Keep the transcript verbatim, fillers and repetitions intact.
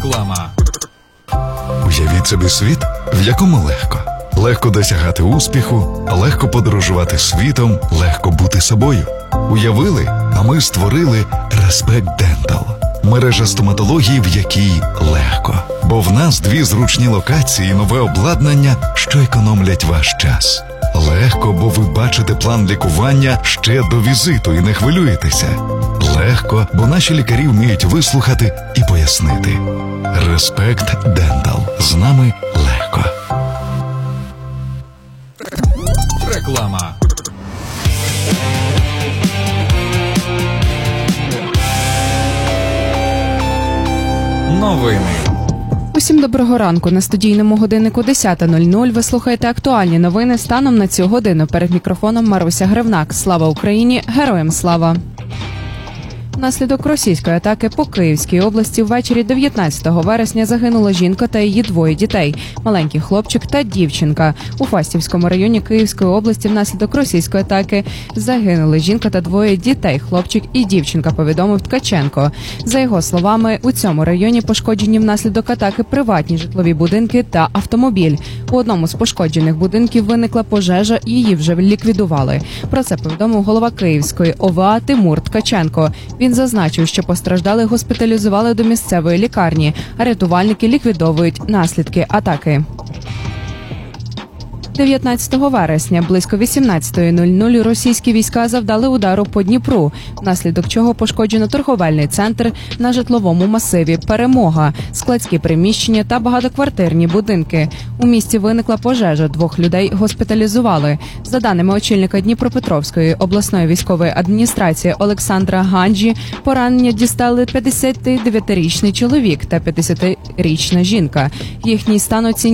Реклама. Уявіть собі світ, в якому легко. Легко досягати успіху, легко подорожувати світом, легко бути собою. Уявили, а ми створили Respect Dental. Мережа стоматології, в якій легко. Бо в нас дві зручні локації і нове обладнання, що економлять ваш час. Легко, бо ви бачите план лікування ще до візиту і не хвилюєтеся. Легко, бо наші лікарі вміють вислухати і пояснити. Respect Dental. З нами легко. Реклама. Новини. Усім доброго ранку. На студійному годиннику десята нуль нуль ви слухаєте актуальні новини станом на цю годину. Перед мікрофоном Маруся Гривнак. Слава Україні! Героям слава! Внаслідок російської атаки по Київській області ввечері дев'ятнадцятого вересня загинула жінка та її двоє дітей – маленький хлопчик та дівчинка. У Фастівському районі Київської області внаслідок російської атаки загинули жінка та двоє дітей – хлопчик і дівчинка, повідомив Ткаченко. За його словами, у цьому районі пошкоджені внаслідок атаки приватні житлові будинки та автомобіль. У одному з пошкоджених будинків виникла пожежа, її вже ліквідували. Про це повідомив голова Київської о ве а Тимур Ткаченко. Він зазначив, що постраждалих госпіталізували до місцевої лікарні, а рятувальники ліквідовують наслідки атаки. дев'ятнадцятого вересня близько вісімнадцятої нуль нуль російські війська завдали удару по Дніпру, внаслідок чого пошкоджено торговельний центр на житловому масиві «Перемога», складські приміщення та багатоквартирні будинки. У місті виникла пожежа, двох людей госпіталізували. За даними очільника Дніпропетровської обласної військової адміністрації Олександра Ганджі, поранення дістали п'ятдесятидев'ятирічний чоловік та п'ятдесятирічна жінка. Їхній стан оцінюється